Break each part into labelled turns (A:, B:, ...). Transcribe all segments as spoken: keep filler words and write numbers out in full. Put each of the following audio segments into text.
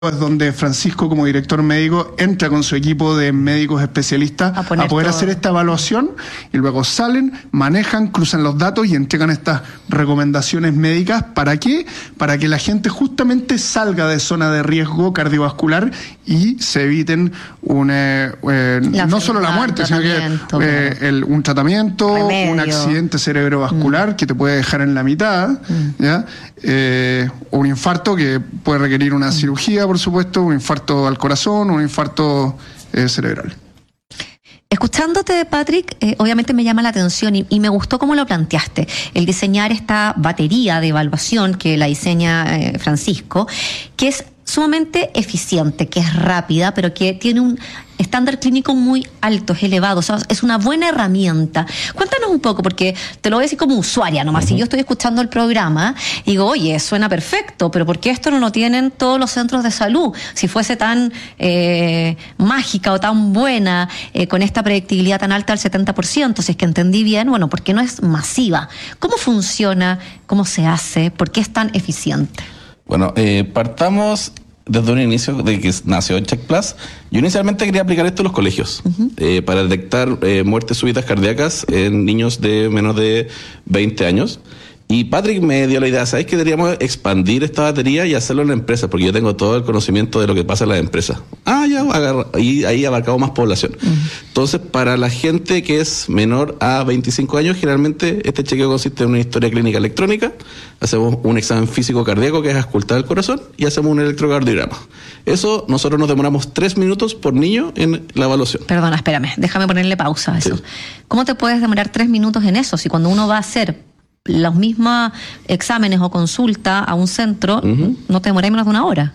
A: es donde Francisco, como director médico, entra con su equipo de médicos especialistas a, a poder todo. hacer esta evaluación, y luego salen, manejan, cruzan los datos y entregan estas recomendaciones médicas. ¿Para qué? Para que la gente justamente salga de zona de riesgo cardiovascular y se eviten una, eh, no solo la muerte, sino que eh, el, un tratamiento, Remedio. un accidente cerebrovascular mm. que te puede dejar en la mitad, mm. ¿ya? Eh, un infarto que puede requerir una mm. cirugía, por supuesto, un infarto al corazón, un infarto eh, cerebral.
B: Escuchándote, Patrick, eh, obviamente me llama la atención y, y me gustó cómo lo planteaste, el diseñar esta batería de evaluación que la diseña eh, Francisco, que es sumamente eficiente, que es rápida, pero que tiene un estándar clínico muy alto, es elevado, o sea, es una buena herramienta. Cuéntanos un poco, porque te lo voy a decir como usuaria nomás, uh-huh. si yo estoy escuchando el programa, digo, oye, suena perfecto, pero ¿por qué esto no lo tienen todos los centros de salud? Si fuese tan eh, mágica o tan buena, eh, con esta predictibilidad tan alta del setenta por ciento, si es que entendí bien, bueno, ¿por qué no es masiva? ¿Cómo funciona? ¿Cómo se hace? ¿Por qué es tan eficiente?
C: Bueno, eh, partamos desde un inicio de que nació el Check Plus. Yo inicialmente quería aplicar esto en los colegios, uh-huh. eh, para detectar eh, muertes súbitas cardíacas en niños de menos de veinte años. Y Patrick me dio la idea, ¿sabes que deberíamos expandir esta batería y hacerlo en la empresa? Porque yo tengo todo el conocimiento de lo que pasa en las empresas. Ah, ya, agarra, y ahí abarcamos más población. Uh-huh. Entonces, para la gente que es menor a veinticinco años, generalmente este chequeo consiste en una historia clínica electrónica, hacemos un examen físico cardíaco, que es auscultar el corazón, y hacemos un electrocardiograma. Eso, nosotros nos demoramos tres minutos por niño en la evaluación.
B: Perdona, espérame, déjame ponerle pausa a eso. Sí. ¿Cómo te puedes demorar tres minutos en eso? Si cuando uno va a hacer los mismos exámenes o consulta a un centro, uh-huh. no te demoráis menos de una hora.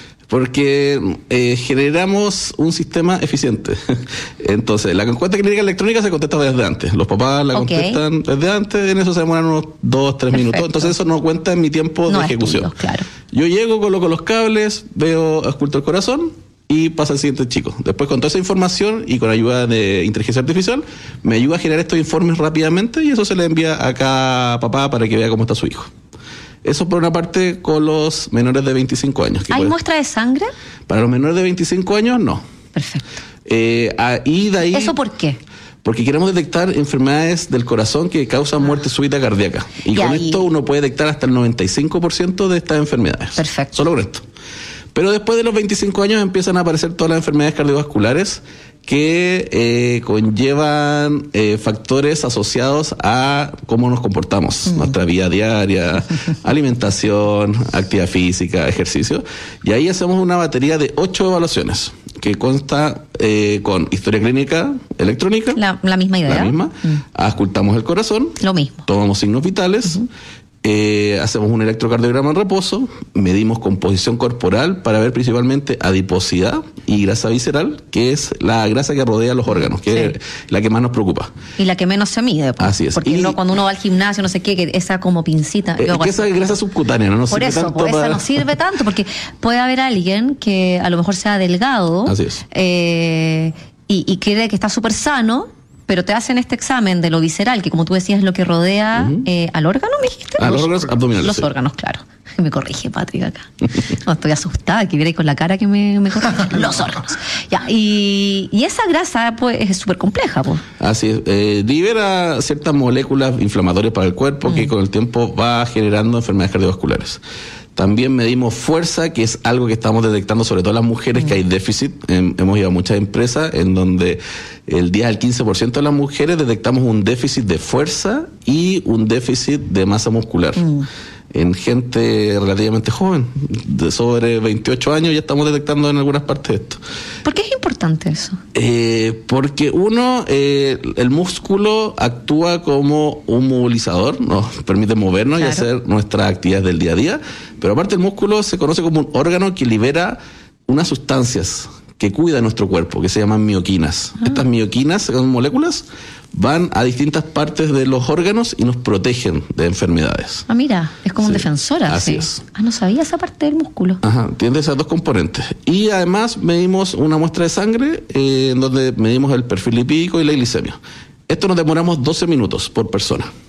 C: Porque eh, generamos un sistema eficiente. Entonces, la encuesta clínica electrónica se contesta desde antes. Los papás la okay. contestan desde antes, en eso se demoran unos dos, tres minutos. Entonces, eso no cuenta en mi tiempo no de ejecución. Tuyo, claro. Yo llego, coloco los cables, veo, ausculto el corazón, y pasa el siguiente chico. Después, con toda esa información y con ayuda de inteligencia artificial, me ayuda a generar estos informes rápidamente, y eso se le envía a cada papá para que vea cómo está su hijo. Eso por una parte con los menores de veinticinco años.
B: ¿Hay puede... muestra de sangre?
C: Para los menores de veinticinco años, no.
B: Perfecto.
C: Eh, y de ahí...
B: ¿Eso por qué?
C: Porque queremos detectar enfermedades del corazón que causan muerte súbita cardíaca. Y, y con ahí... esto uno puede detectar hasta el noventa y cinco por ciento de estas enfermedades.
B: Perfecto.
C: Solo con esto. Pero después de los veinticinco años empiezan a aparecer todas las enfermedades cardiovasculares que eh, conllevan eh, factores asociados a cómo nos comportamos, mm. nuestra vida diaria, alimentación, actividad física, ejercicio. Y ahí hacemos una batería de ocho evaluaciones que consta eh, con historia clínica electrónica.
B: La, la misma idea.
C: La misma. Mm. Auscultamos el corazón.
B: Lo mismo.
C: Tomamos signos vitales. Uh-huh. Eh, hacemos un electrocardiograma en reposo, medimos composición corporal para ver principalmente adiposidad y grasa visceral, que es la grasa que rodea los órganos, que sí. es la que más nos preocupa.
B: Y la que menos se mide. Pues,
C: así es.
B: Porque
C: y,
B: no, cuando uno va al gimnasio, no sé qué, que esa como pincita.
C: Eh, que esa es grasa subcutánea, no nos
B: Por
C: sirve
B: eso,
C: tanto.
B: Por eso,
C: para...
B: no sirve tanto, porque puede haber alguien que a lo mejor sea delgado.
C: Así es.
B: Eh, y, y cree que está súper sano, pero te hacen este examen de lo visceral, que como tú decías es lo que rodea uh-huh. eh, al órgano, ¿me dijiste?
C: A los, los órganos abdominales.
B: Los
C: sí.
B: órganos, claro. Me corrige Patrick acá. No, estoy asustada, que viera con la cara que me, me corrige. Los órganos. Ya, y, y esa grasa pues es súper compleja. Pues.
C: Así es. Eh, libera ciertas moléculas inflamatorias para el cuerpo uh-huh. que con el tiempo va generando enfermedades cardiovasculares. También medimos fuerza, que es algo que estamos detectando sobre todo en las mujeres, mm. que hay déficit. Eh, hemos ido a muchas empresas en donde el diez al quince por ciento de las mujeres detectamos un déficit de fuerza y un déficit de masa muscular. Mm. En gente relativamente joven, de sobre veintiocho años, ya estamos detectando en algunas partes esto.
B: ¿Por qué es importante eso?
C: Eh, porque uno, eh, el músculo actúa como un movilizador, nos permite movernos claro. y hacer nuestras actividades del día a día, pero aparte el músculo se conoce como un órgano que libera unas sustancias que cuidan nuestro cuerpo, que se llaman mioquinas. Ah. Estas mioquinas, son moléculas, van a distintas partes de los órganos y nos protegen de enfermedades.
B: Ah, mira, es como sí, un defensor.
C: Así
B: sí.
C: es.
B: Ah, no sabía esa parte del músculo.
C: Ajá, tiene esas dos componentes. Y además medimos una muestra de sangre eh, en donde medimos el perfil lipídico y la glicemia. Esto nos demoramos doce minutos por persona.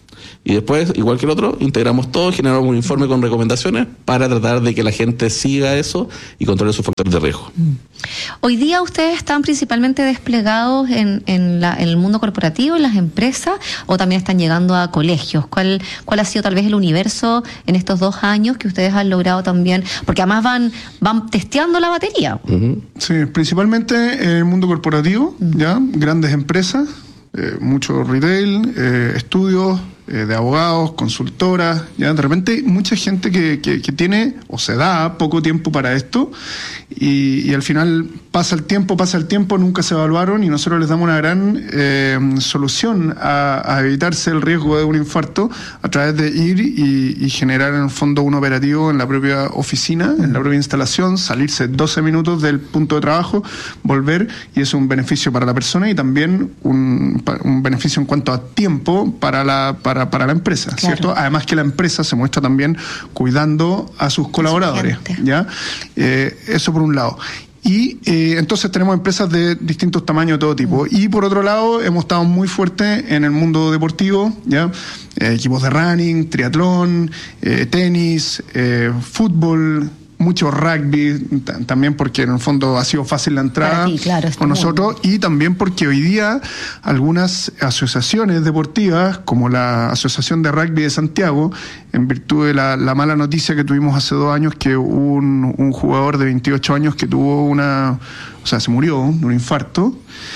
C: Y después, igual que el otro, integramos todo, generamos un informe con recomendaciones para tratar de que la gente siga eso y controle sus factores de riesgo.
B: Hoy día ustedes están principalmente desplegados en, en, la, en el mundo corporativo, en las empresas, o también están llegando a colegios. ¿Cuál, cuál ha sido tal vez el universo en estos dos años que ustedes han logrado también? Porque además van, van testeando la batería.
A: Uh-huh. Sí, principalmente en el mundo corporativo, uh-huh. ya grandes empresas, eh, mucho retail, eh, estudios, Eh, de abogados, consultoras, ya de repente mucha gente que, que, que tiene o se da poco tiempo para esto y, y al final pasa el tiempo, pasa el tiempo, nunca se evaluaron y nosotros les damos una gran eh, solución a, a evitarse el riesgo de un infarto a través de ir y, y generar en el fondo un operativo en la propia oficina, en la propia instalación, salirse doce minutos del punto de trabajo, volver, y eso es un beneficio para la persona y también un, un beneficio en cuanto a tiempo para la para Para, para la empresa, claro. ¿Cierto? Además que la empresa se muestra también cuidando a sus colaboradores, ¿ya? Eh, eso por un lado. Y eh, entonces tenemos empresas de distintos tamaños de todo tipo. Mm. Y por otro lado, hemos estado muy fuertes en el mundo deportivo, ¿ya? Eh, equipos de running, triatlón, eh, tenis, eh, fútbol, mucho rugby, t- también porque en el fondo ha sido fácil la entrada
B: ti, claro,
A: con nosotros, y también porque hoy día algunas asociaciones deportivas, como la Asociación de Rugby de Santiago, en virtud de la, la mala noticia que tuvimos hace dos años, que hubo un, un jugador de veintiocho años que tuvo una, o sea, se murió de un infarto,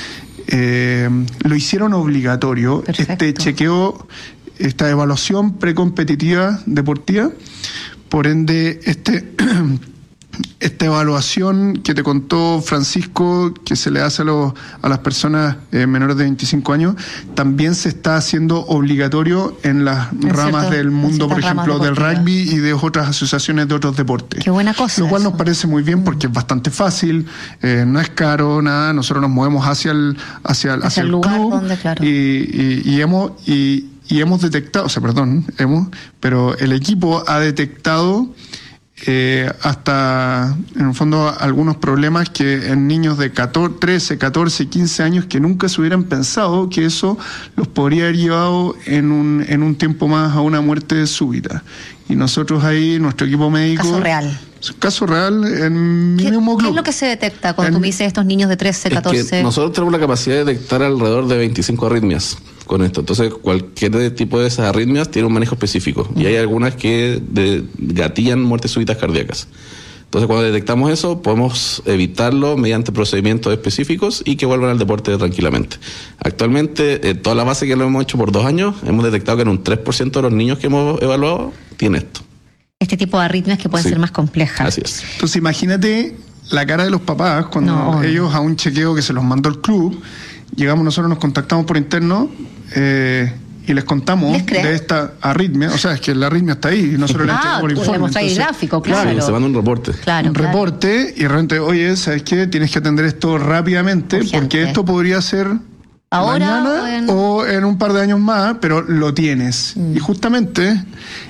A: eh, lo hicieron obligatorio. Perfecto. Este chequeo, esta evaluación precompetitiva deportiva. Por ende, este, esta evaluación que te contó Francisco, que se le hace a, los, a las personas eh, menores de veinticinco años, también se está haciendo obligatorio en las en ramas cierto, del mundo, por ejemplo, del rugby y de otras asociaciones de otros deportes.
B: Qué buena cosa.
A: Lo cual
B: eso.
A: Nos parece muy bien porque es bastante fácil, eh, no es caro, nada. Nosotros nos movemos hacia el, hacia el,
B: hacia
A: hacia
B: el
A: el
B: lugar
A: club
B: donde, claro.
A: y, y, y hemos... Y, Y hemos detectado, o sea, perdón, hemos, pero el equipo ha detectado eh, hasta, en el fondo, algunos problemas que en niños de catorce, trece, catorce, quince años que nunca se hubieran pensado que eso los podría haber llevado en un, en un tiempo más a una muerte súbita. Y nosotros ahí, nuestro equipo médico...
B: Caso real.
A: Caso real en mi
B: ¿Qué,
A: mismo club.
B: ¿Qué es lo que se detecta cuando
A: en,
B: tú me dices estos niños de trece, catorce?
C: Es que nosotros tenemos la capacidad de detectar alrededor de veinticinco arritmias con esto. Entonces, cualquier tipo de esas arritmias tiene un manejo específico. Uh-huh. Y hay algunas que de, gatillan muertes súbitas cardíacas. Entonces, cuando detectamos eso, podemos evitarlo mediante procedimientos específicos y que vuelvan al deporte tranquilamente. Actualmente, eh, toda la base que lo hemos hecho por dos años, hemos detectado que en un tres por ciento de los niños que hemos evaluado tiene esto.
B: Este tipo de arritmias que pueden sí. ser más complejas.
C: Así es.
A: Entonces, imagínate la cara de los papás cuando
B: no,
A: ellos a un chequeo que se los mandó el club, llegamos nosotros, nos contactamos por interno eh, y les contamos ¿Les de esta arritmia. O sea, es que la arritmia está ahí y nosotros ah, le entregamos el informe.
B: Le mostráis el gráfico, claro.
C: Sí, se manda un reporte.
B: Claro,
A: un
B: claro.
A: reporte y de repente, oye, ¿sabes qué? Tienes que atender esto rápidamente. Urgente. Porque esto podría ser ahora mañana o en... o en un par de años más, pero lo tienes. Mm. Y justamente...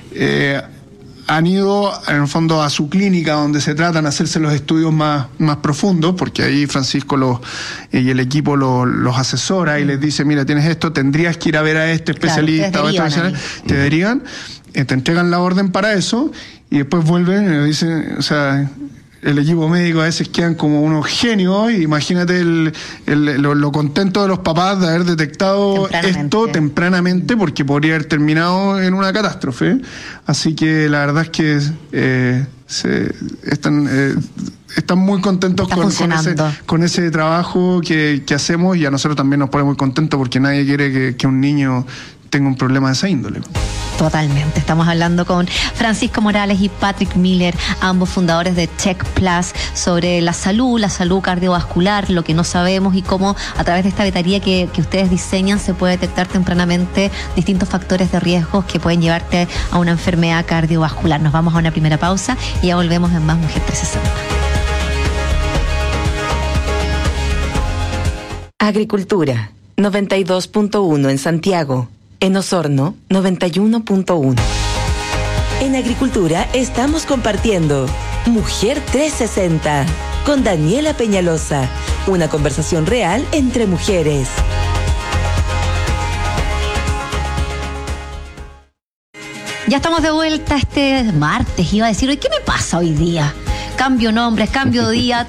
A: Eh, han ido, en el fondo, a su clínica donde se tratan de hacerse los estudios más, más profundos, porque ahí Francisco los, y el equipo los, los asesora y les dice, mira, tienes esto, tendrías que ir a ver a este especialista claro, o este especialista, te derivan, eh, te entregan la orden para eso y después vuelven y dicen, o sea... El equipo médico a veces quedan como unos genios y imagínate el, el, lo, lo contento de los papás de haber detectado esto tempranamente porque podría haber terminado en una catástrofe. Así que la verdad es que eh, se, están, eh, están muy contentos con, con, ese, con ese trabajo que, que hacemos y a nosotros también nos pone muy contentos porque nadie quiere que, que un niño tenga un problema de esa índole.
B: Totalmente. Estamos hablando con Francisco Morales y Patrick Miller, ambos fundadores de Check Plus, sobre la salud, la salud cardiovascular, lo que no sabemos y cómo a través de esta batería que, que ustedes diseñan se puede detectar tempranamente distintos factores de riesgo que pueden llevarte a una enfermedad cardiovascular. Nos vamos a una primera pausa y ya volvemos en Más Mujer trescientos sesenta.
D: Agricultura, noventa y dos punto uno en Santiago. En Osorno, noventa y uno punto uno. En Agricultura estamos compartiendo Mujer trescientos sesenta con Daniela Peñalosa. Una conversación real entre mujeres.
B: Ya estamos de vuelta este martes. Iba a decir, ¿qué me pasa hoy día? Cambio nombres, cambio día,